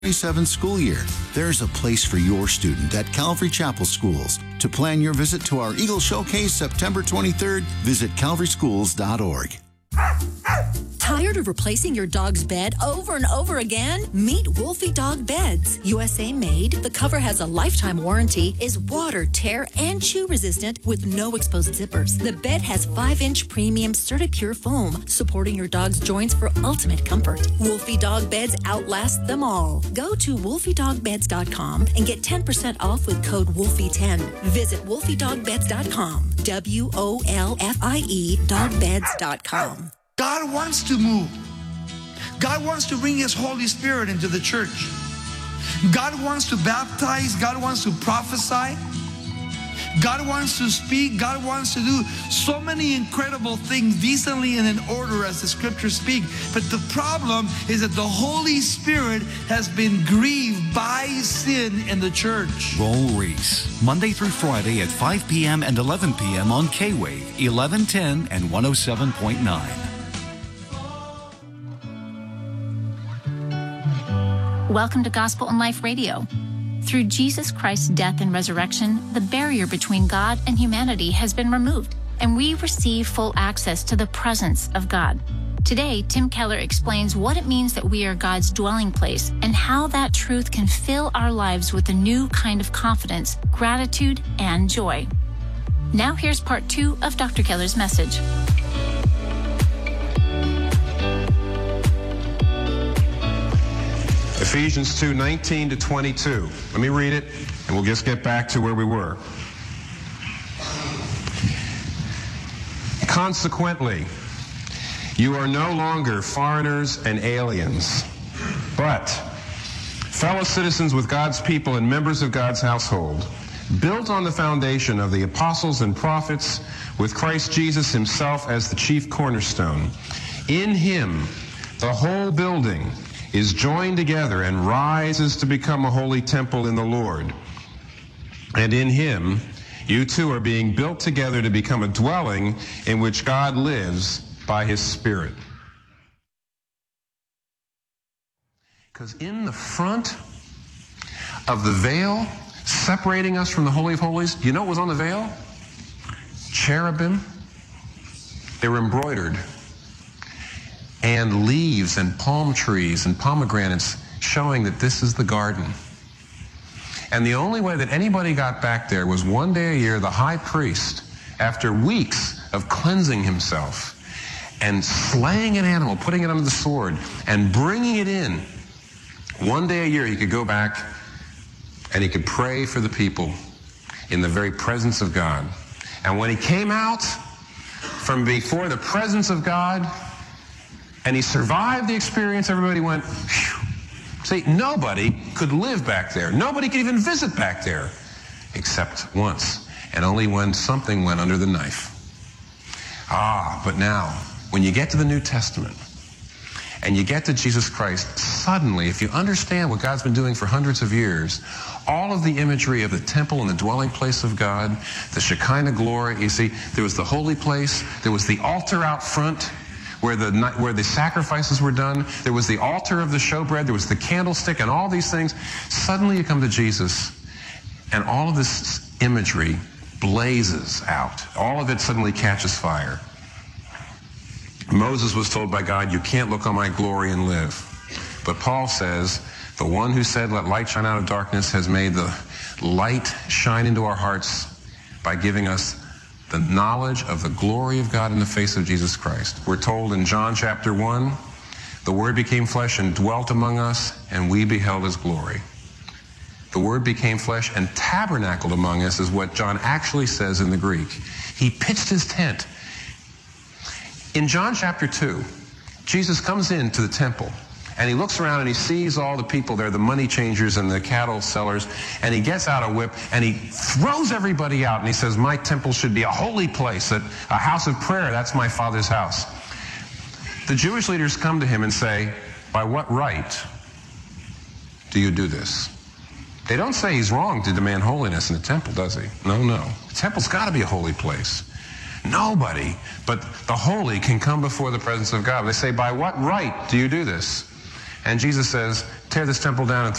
2027 school year. There's a place for your student at Calvary Chapel Schools. To plan your visit to our Eagle Showcase September 23rd, visit calvaryschools.org. Tired of replacing your dog's bed over and over again? Meet Wolfie Dog Beds. USA made, the cover has a lifetime warranty, is water, tear, and chew resistant with no exposed zippers. The bed has 5-inch premium CertiPure foam, supporting your dog's joints for ultimate comfort. Wolfie Dog Beds outlast them all. Go to wolfiedogbeds.com and get 10% off with code WOLFIE10. Visit wolfiedogbeds.com. WOLFIE dogbeds.com. God wants to move. God wants to bring His Holy Spirit into the church. God wants to baptize. God wants to prophesy. God wants to speak. God wants to do so many incredible things decently and in order as the scriptures speak. But the problem is that the Holy Spirit has been grieved by sin in the church. Roll Reese, Monday through Friday at 5 p.m. and 11 p.m. on K-Wave, 1110 and 107.9. Welcome to Gospel and Life Radio. Through Jesus Christ's death and resurrection, the barrier between God and humanity has been removed, and we receive full access to the presence of God. Today, Tim Keller explains what it means that we are God's dwelling place and how that truth can fill our lives with a new kind of confidence, gratitude, and joy. Now here's part 2 of Dr. Keller's message. Ephesians 2:19 to 22. Let me read it, and we'll just get back to where we were. Consequently, you are no longer foreigners and aliens, but fellow citizens with God's people and members of God's household, built on the foundation of the apostles and prophets, with Christ Jesus Himself as the chief cornerstone. In Him, the whole building is joined together and rises to become a holy temple in the Lord. And in Him, you two are being built together to become a dwelling in which God lives by His Spirit. Because in the front of the veil, separating us from the Holy of Holies, you know what was on the veil? Cherubim. They were embroidered. And leaves and palm trees and pomegranates showing that this is the garden. And the only way that anybody got back there was one day a year, the high priest, after weeks of cleansing himself and slaying an animal, putting it under the sword, and bringing it in, one day a year he could go back and he could pray for the people in the very presence of God. And when he came out from before the presence of God, and he survived the experience, everybody went, phew. See, nobody could live back there. Nobody could even visit back there, except once, and only when something went under the knife. But now, when you get to the New Testament, and you get to Jesus Christ, suddenly, if you understand what God's been doing for hundreds of years, all of the imagery of the temple and the dwelling place of God, the Shekinah glory, you see, there was the holy place, there was the altar out front, where the sacrifices were done. There was the altar of the showbread. There was the candlestick and all these things. Suddenly you come to Jesus, and all of this imagery blazes out. All of it suddenly catches fire. Moses was told by God, you can't look on my glory and live. But Paul says, the one who said, let light shine out of darkness, has made the light shine into our hearts by giving us the knowledge of the glory of God in the face of Jesus Christ. We're told in John chapter 1, the Word became flesh and dwelt among us, and we beheld His glory. The Word became flesh and tabernacled among us is what John actually says in the Greek. He pitched His tent. In John chapter 2, Jesus comes into the temple, and he looks around and he sees all the people there, the money changers and the cattle sellers, and he gets out a whip and he throws everybody out and he says, my temple should be a holy place, a house of prayer. That's my Father's house. The Jewish leaders come to him and say, by what right do you do this? They don't say he's wrong to demand holiness in the temple, does he? No. The temple's got to be a holy place. Nobody but the holy can come before the presence of God. They say, by what right do you do this? And Jesus says, tear this temple down in